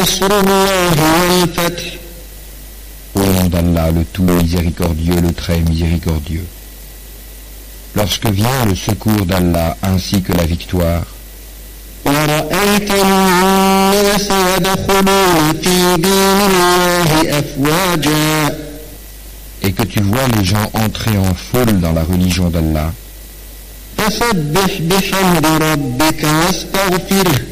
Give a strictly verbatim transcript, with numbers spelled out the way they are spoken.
نصر الله والفتح. Au nom d'Allah, le tout miséricordieux, le très miséricordieux. Lorsque vient le secours d'Allah ainsi que la victoire, ورأيت الناس يدخلون في دين الله أفواجا. et que tu vois les gens entrer en foule dans la religion d'Allah, فسبح بحمد ربك واستغفره